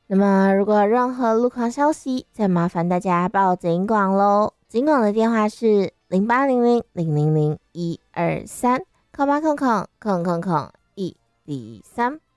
那么如果有任何路况消息，再麻烦大家报警广咯。警广的电话是0800000123，0800000123。